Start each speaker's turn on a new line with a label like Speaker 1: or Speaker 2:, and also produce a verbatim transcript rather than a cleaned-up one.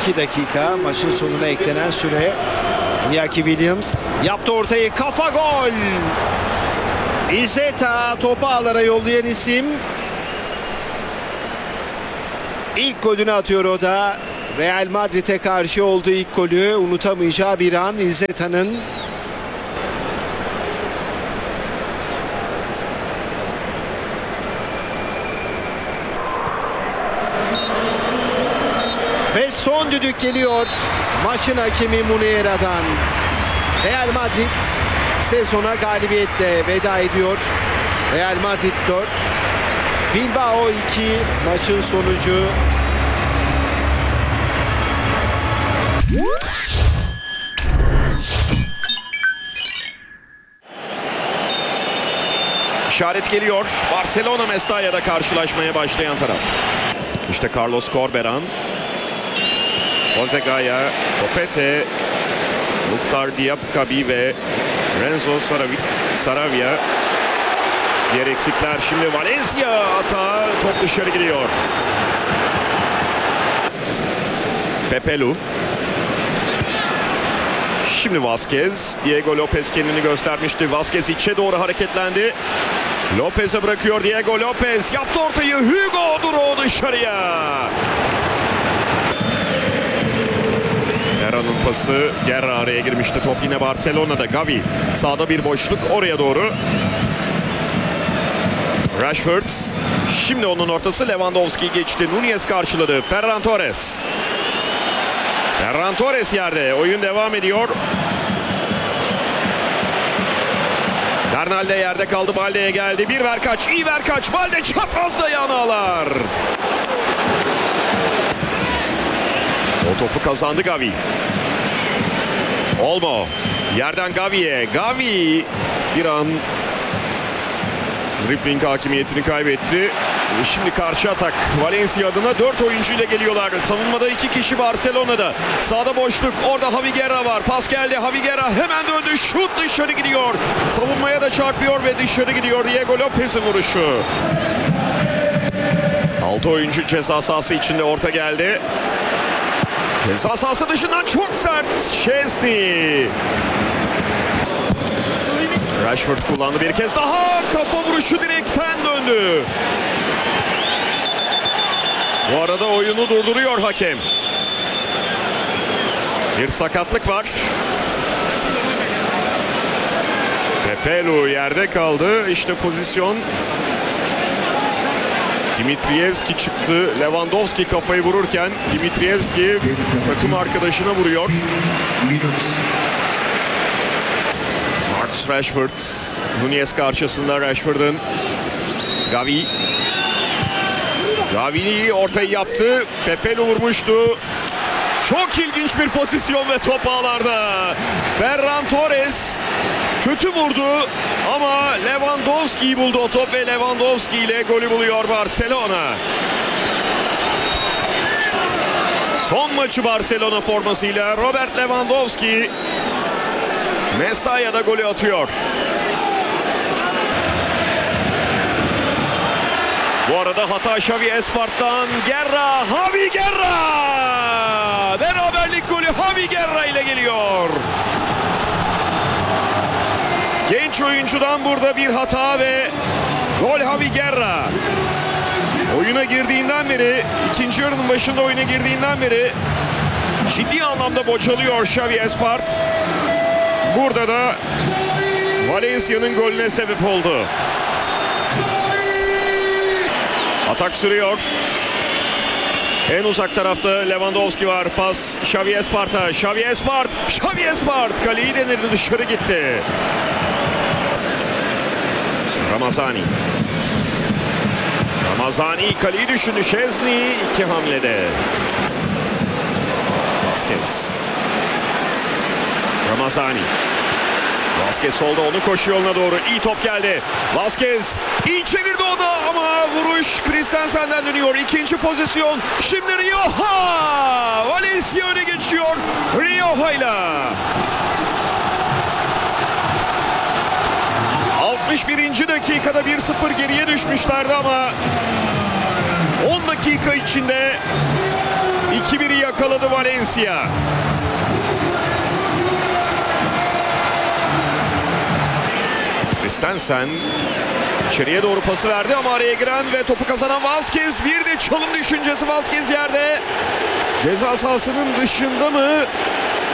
Speaker 1: iki dakika maçın sonuna eklenen süre. Iñaki Williams yaptı ortayı, kafa gol. İzzeta topu ağlara yollayan isim. İlk golünü atıyor o da. Real Madrid'e karşı olduğu ilk golü, unutamayacağı bir an İzzeta'nın. Ve son düdük geliyor maçın hakemi Muniera'dan. Real Madrid sezona galibiyetle veda ediyor. Real Madrid dört, Bilbao iki maçın sonucu.
Speaker 2: İşaret geliyor. Barcelona Mestalla'da karşılaşmaya başlayan taraf. İşte Carlos Corberan, Jose Gaya, Copete, Mukhtar Diababi ve Renzo Saravia. Diğer eksikler şimdi Valencia hata, top dışarı gidiyor. Pepelu. Şimdi Vazquez. Diego Lopez kendini göstermişti. Vazquez içe doğru hareketlendi. Lopez'e bırakıyor Diego Lopez. Yaptı ortayı. Hugo Duro dışarıya. Guerra'nın pası. Guerra araya girmişti. Top yine Barcelona'da. Gavi. Sağda bir boşluk. Oraya doğru. Rashford. Şimdi onun ortası. Lewandowski geçti. Nunez karşıladı. Ferran Torres. Ferran Torres yerde. Oyun devam ediyor. Bernal de yerde kaldı. Balde'ye geldi. Bir ver kaç. İyi ver kaç. Balde çaprazda yanağlar. O topu kazandı Gavi. Olmo. Yerden Gavi'ye. Gavi bir an dribbling hakimiyetini kaybetti. Şimdi karşı atak. Valencia adına dört oyuncu ile geliyorlar. Savunmada iki kişi Barcelona'da. Sağda boşluk. Orada Javi Guerra var. Pas geldi. Javi Guerra hemen döndü. Şut dışarı gidiyor. Savunmaya da çarpıyor ve dışarı gidiyor. Diego Lopez'in vuruşu. altı oyuncu ceza sahası içinde, orta geldi. Ceza sahası dışından çok sert. Szczesny. Rashford kullandı bir kez daha. Kafa vuruşu direkten döndü. Bu arada oyunu durduruyor hakem. Bir sakatlık var. Pepelu yerde kaldı. İşte pozisyon. Dimitrievski çıktı. Lewandowski kafayı vururken Dimitrievski takım arkadaşına vuruyor. Marcus Rashford. Nunez karşısında Rashford'un. Gavi. Gavi ortayı yaptı. Pepelu vurmuştu. Çok ilginç bir pozisyon ve top ağlarda. Ferran Torres kötü vurdu ama Lewandowski'yi buldu o top ve Lewandowski ile golü buluyor Barcelona. Son maçı Barcelona formasıyla Robert Lewandowski Mestalla'da golü atıyor. Bu arada hata Xavi Espart'tan. Guerra, Javi Guerra! Beraberlik golü Javi Guerra ile geliyor. Genç oyuncudan burada bir hata ve gol Javi Guerra. Oyuna girdiğinden beri, ikinci yarının başında oyuna girdiğinden beri ciddi anlamda bocalıyor Xavi Espart. Burada da Valencia'nın golüne sebep oldu. Atak sürüyor. En uzak tarafta Lewandowski var. Pas Xavi Espart'a. Xavi Espart. Xavi Espart. Kaleyi denirdi, dışarı gitti. Ramazani. Ramazani kaleyi düşündü. Szczesny iki hamlede. Vazquez. Ramazani. Vazquez solda, onu koşu yoluna doğru. İyi top geldi. Vazquez iyi çevirdi o da ama vuruş Christensen'den dönüyor. İkinci pozisyon. Şimdi Rioja. Valencia öne geçiyor Rioja'yla. altmış birinci dakikada bir sıfır geriye düşmüşlerdi ama on dakika içinde iki biri yakaladı. yakaladı Valencia. Christensen içeriye doğru pası verdi ama araya giren ve topu kazanan Vazquez. Bir de çalım düşüncesi, Vazquez yerde. Ceza sahasının dışında mı?